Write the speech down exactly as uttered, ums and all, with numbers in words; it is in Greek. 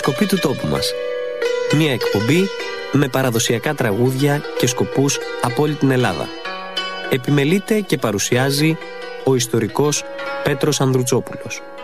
Σκοπή του τόπου μας. Μια εκπομπή με παραδοσιακά τραγούδια και σκοπούς από όλη την Ελλάδα. Επιμελείται και παρουσιάζει ο ιστορικός Πέτρος Ανδρουτσόπουλος.